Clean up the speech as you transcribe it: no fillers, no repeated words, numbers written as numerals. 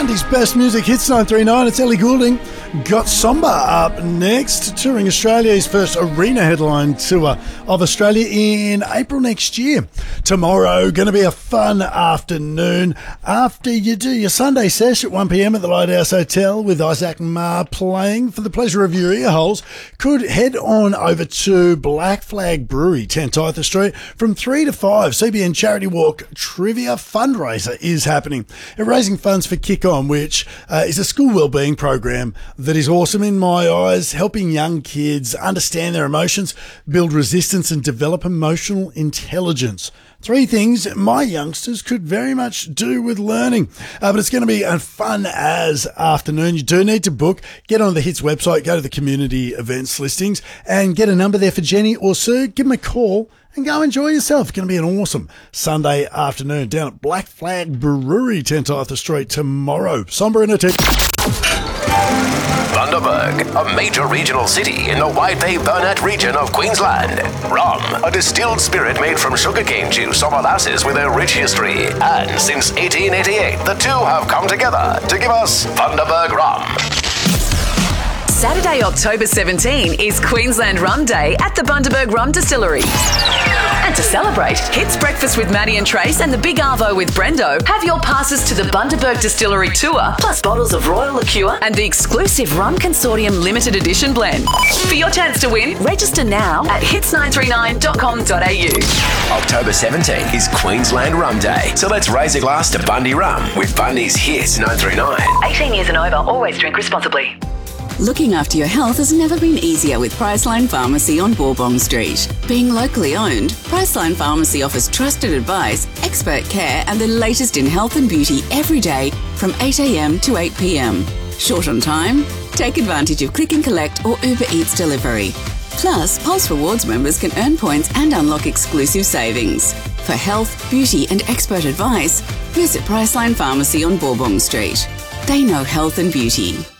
Bundy's best music hits 939. It's Ellie Goulding. Got Somba up next, touring Australia's first arena headline tour of Australia in April next year. Tomorrow, going to be a fun afternoon after you do your Sunday sesh at 1 p.m. at the Lighthouse Hotel with Isaac Marr playing. For the pleasure of your ear holes, could head on over to Black Flag Brewery, 10 Tyther Street, from 3 to 5. CBN Charity Walk Trivia Fundraiser is happening. They're raising funds for Kick On, which is a school wellbeing program that is awesome in my eyes, helping young kids understand their emotions, build resistance and develop emotional intelligence. 3 things my youngsters could very much do with learning. But it's going to be a fun as afternoon. You do need to book. Get on the Hits website, go to the community events listings and get a number there for Jenny or Sue. Give them a call and go enjoy yourself. It's going to be an awesome Sunday afternoon down at Black Flag Brewery, 10 Tyther Street tomorrow. Somber in a tick. Bundaberg, a major regional city in the Wide Bay Burnett region of Queensland. Rum, a distilled spirit made from sugarcane juice or molasses with a rich history. And since 1888, the two have come together to give us Bundaberg Rum. Saturday, October 17 is Queensland Rum Day at the Bundaberg Rum Distillery. And to celebrate, Hits Breakfast with Maddie and Trace and the Big Arvo with Brendo have your passes to the Bundaberg Distillery Tour, plus bottles of Royal Liqueur and the exclusive Rum Consortium Limited Edition blend. For your chance to win, register now at hits939.com.au. October 17 is Queensland Rum Day, so let's raise a glass to Bundy Rum with Bundy's Hits 939. 18 years and over, always drink responsibly. Looking after your health has never been easier with Priceline Pharmacy on Bourbon Street. Being locally owned, Priceline Pharmacy offers trusted advice, expert care and the latest in health and beauty every day from 8 a.m. to 8 p.m. Short on time? Take advantage of Click and Collect or Uber Eats delivery. Plus, Pulse Rewards members can earn points and unlock exclusive savings. For health, beauty and expert advice, visit Priceline Pharmacy on Bourbon Street. They know health and beauty.